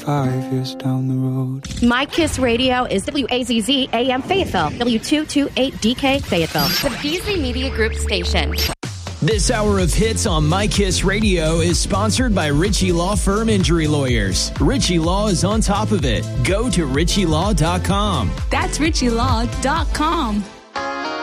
5 years down the road. My Kiss Radio is WAZZ AM Fayetteville, W228DK Fayetteville, the Beasley Media Group station. This hour of hits on My Kiss Radio is sponsored by Ritchie Law Firm Injury Lawyers. Ritchie Law is on top of it. Go to ritchielaw.com. That's ritchielaw.com.